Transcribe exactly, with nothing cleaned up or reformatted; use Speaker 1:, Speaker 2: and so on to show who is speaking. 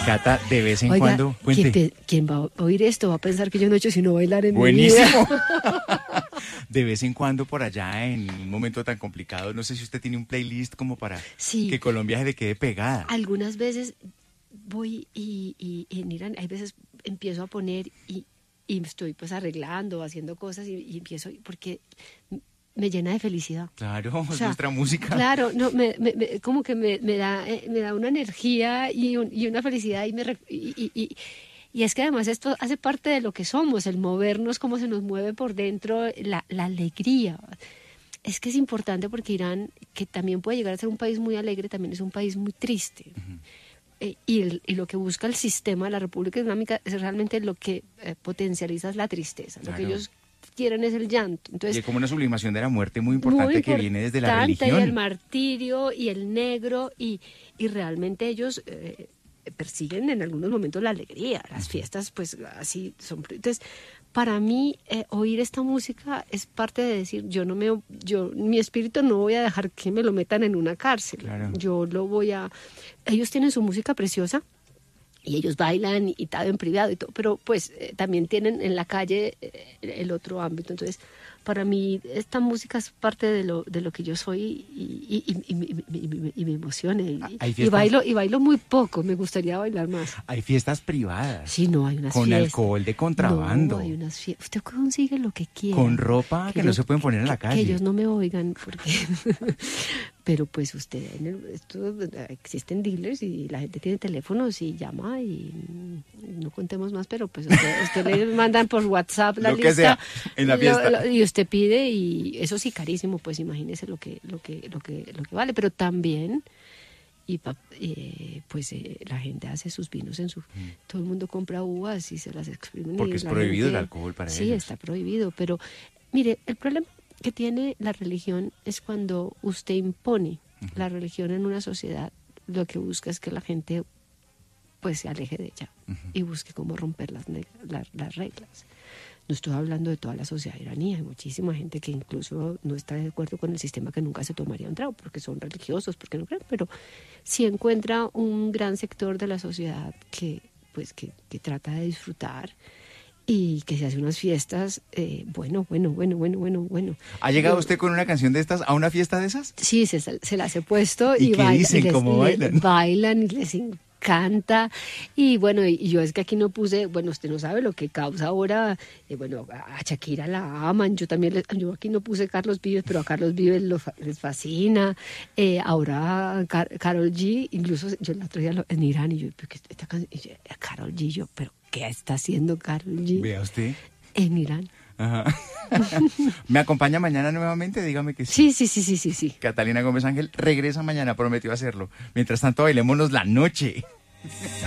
Speaker 1: Cata, de vez en
Speaker 2: Oiga,
Speaker 1: cuando, cuente.
Speaker 2: ¿quién, te- quién va a oír esto va a pensar que yo no he hecho sino bailar en mi
Speaker 1: Buenísimo.
Speaker 2: vida?
Speaker 1: De vez en cuando por allá, en un momento tan complicado, no sé si usted tiene un playlist como para
Speaker 2: Sí.
Speaker 1: que Colombia se le quede pegada.
Speaker 2: Algunas veces voy y, y, y en Irán, hay veces empiezo a poner y, y estoy pues arreglando, haciendo cosas y, y empiezo, porque me llena de felicidad.
Speaker 1: Claro,
Speaker 2: O
Speaker 1: es
Speaker 2: sea,
Speaker 1: nuestra música.
Speaker 2: Claro, no, me, me- me- como que me, me da, eh, me da una energía y, un- y una felicidad y, me, re- y, y- y- y es que además esto hace parte de lo que somos, el movernos, cómo se nos mueve por dentro, la, la alegría. Es que es importante porque Irán, que también puede llegar a ser un país muy alegre, también es un país muy triste. Eh, y, el- y lo que busca el sistema de la República Islámica es realmente lo que eh, potencializa es la tristeza. Lo que
Speaker 1: Claro.
Speaker 2: ellos quieren es el llanto.
Speaker 1: Y
Speaker 2: Entonces,
Speaker 1: es como una sublimación de la muerte muy importante
Speaker 2: muy
Speaker 1: que viene desde la
Speaker 2: importante,
Speaker 1: religión.
Speaker 2: y el martirio y el negro y, y realmente ellos eh, persiguen en algunos momentos la alegría, las fiestas pues así son. Entonces, para mí eh, oír esta música es parte de decir, yo no me, yo mi espíritu no voy a dejar que me lo metan en una cárcel.
Speaker 1: Claro.
Speaker 2: Yo lo voy a, ellos tienen su música preciosa. Y ellos bailan y, y tal en privado y todo, pero pues eh, también tienen en la calle eh, el otro ámbito. Entonces, para mí esta música es parte de lo de lo que yo soy y, y, y, y, y- y- y- y me emociona. Y,
Speaker 1: ¿Hay
Speaker 2: y
Speaker 1: fiestas?
Speaker 2: bailo y bailo muy poco, me gustaría bailar más.
Speaker 1: Hay fiestas privadas.
Speaker 2: Sí, no, hay unas
Speaker 1: Con
Speaker 2: fiestas.
Speaker 1: alcohol de contrabando.
Speaker 2: No, hay unas fiestas. Usted consigue lo que quiera.
Speaker 1: Con ropa que no se pueden poner en la
Speaker 2: que-
Speaker 1: calle.
Speaker 2: Que ellos no me oigan, porque... Pero pues usted, en el- esto, existen dealers y la gente tiene teléfonos y llama y no contemos más, pero pues usted, usted le mandan por WhatsApp la
Speaker 1: Lo que
Speaker 2: lista.
Speaker 1: sea, en la
Speaker 2: lo-
Speaker 1: fiesta.
Speaker 2: lo- y usted pide y eso sí carísimo, pues imagínese lo que, lo que, lo que, lo que vale. Pero también... Y pa- eh, pues eh, la gente hace sus vinos en su... Todo el mundo compra uvas y se las exprimen.
Speaker 1: Porque
Speaker 2: y
Speaker 1: es
Speaker 2: la
Speaker 1: prohibido
Speaker 2: gente-
Speaker 1: el alcohol para
Speaker 2: sí,
Speaker 1: ellos.
Speaker 2: está prohibido, pero mire, el problema que tiene la religión es cuando usted impone la religión en una sociedad, lo que busca es que la gente pues se aleje de ella y busque cómo romper las, neg- la- las reglas. No estoy hablando de toda la sociedad iraní, hay muchísima gente que incluso no está de acuerdo con el sistema, que nunca se tomaría un trago porque son religiosos, porque no creen, pero sí encuentra un gran sector de la sociedad que pues que, que trata de disfrutar y que se hace unas fiestas, eh, bueno, bueno, bueno, bueno, bueno, bueno.
Speaker 1: ¿Ha llegado
Speaker 2: Yo-
Speaker 1: usted con una canción de estas a una fiesta de esas?
Speaker 2: Sí, se, se las he puesto
Speaker 1: ¿Y
Speaker 2: y,
Speaker 1: qué
Speaker 2: bailan,
Speaker 1: dicen?
Speaker 2: y les-
Speaker 1: ¿Cómo
Speaker 2: le-
Speaker 1: bailan?
Speaker 2: bailan y les encanta. Y bueno, y, y yo es que aquí no puse, bueno, usted no sabe lo que causa ahora, eh, bueno, a Shakira la aman, yo también, les- yo aquí no puse Carlos Vives, pero a Carlos Vives lo fa- les fascina. Eh, ahora Car- Karol G, incluso yo el otro día lo- en Irán y yo, ¿pero qué esta canción? Y yo, Karol G, yo, pero ¿qué está haciendo Karol G
Speaker 1: Vea usted.
Speaker 2: en Irán?
Speaker 1: Ajá. ¿Me acompaña mañana nuevamente? Dígame que sí.
Speaker 2: Sí, sí, sí, sí, sí, sí.
Speaker 1: Catalina Gómez Ángel regresa mañana, prometió hacerlo. Mientras tanto, bailémonos la noche.